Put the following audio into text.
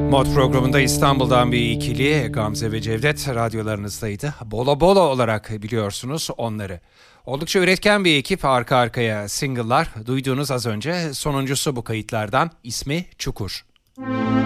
Mod programında İstanbul'dan bir ikili Gamze ve Cevdet radyolarınızdaydı. Bolo Bolo olarak biliyorsunuz onları. Oldukça üretken bir ekip, arka arkaya single'lar. Duyduğunuz az önce sonuncusu bu kayıtlardan, ismi Çukur.